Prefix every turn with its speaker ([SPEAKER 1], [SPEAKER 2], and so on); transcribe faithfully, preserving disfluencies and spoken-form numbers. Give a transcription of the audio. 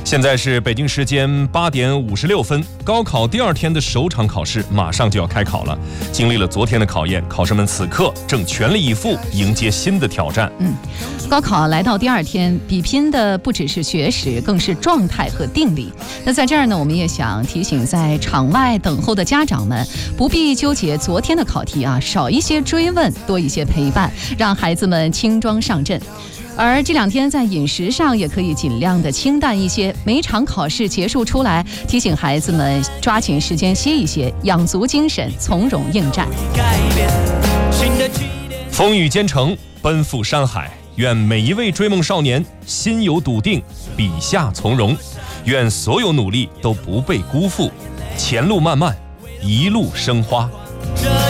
[SPEAKER 1] 现在是北京时间八点五十六分，高考第二天的首场考试马上就要开考了。经历了昨天的考验，考生们此刻正全力以赴迎接新的挑战。
[SPEAKER 2] 嗯，高考来到第二天，比拼的不只是学识，更是状态和定力。那在这儿呢，我们也想提醒在场外等候的家长们，不必纠结昨天的考题啊，少一些追问，多一些陪伴，让孩子们轻装上阵。而这两天在饮食上也可以尽量的清淡一些，每场考试结束出来，提醒孩子们抓紧时间歇一歇，养足精神，从容应战。
[SPEAKER 1] 风雨兼程，奔赴山海，愿每一位追梦少年心有笃定，笔下从容，愿所有努力都不被辜负，前路漫漫，一路生花。